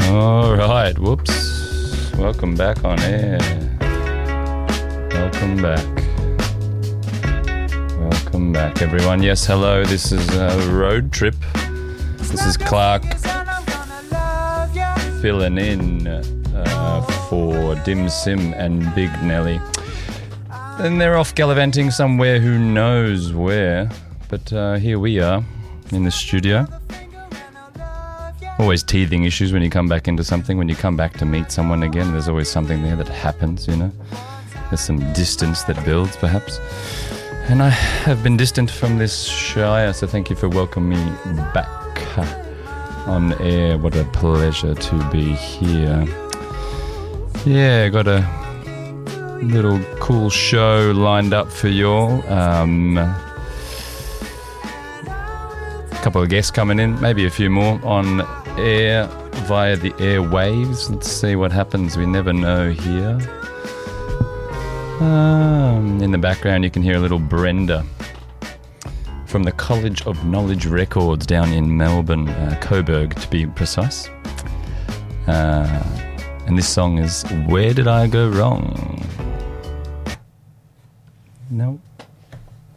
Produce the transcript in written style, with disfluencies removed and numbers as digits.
All right, whoops. Welcome back on air. Welcome back, everyone. Yes, hello, this is Road Trip. This is Clark filling in for Dim Sim and Big Nelly. And they're off gallivanting somewhere, who knows where. But here we are in the studio. Always teething issues when you come back into something. When you come back to meet someone again, there's always something there that happens, you know. There's some distance that builds, perhaps. And I have been distant from this shire, so thank you for welcoming me back on air. What a pleasure to be here. Yeah, got a little cool show lined up for y'all. A couple of guests coming in, maybe a few more on air via the airwaves. Let's see what happens. We never know here. In the background you can hear a little Brenda from the College of Knowledge Records down in Melbourne, Coburg to be precise. And this song is Where Did I Go Wrong? No.